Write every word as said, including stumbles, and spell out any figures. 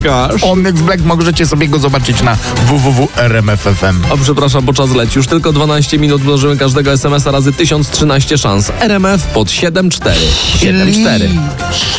Onyx Black, możecie sobie go zobaczyć na w w w kropka r m f kropka f m. O, przepraszam, bo czas leci. Już tylko dwanaście minut mnożymy każdego es em es a razy tysiąc trzynaście szans. R M F pod siedem cztery siedem cztery.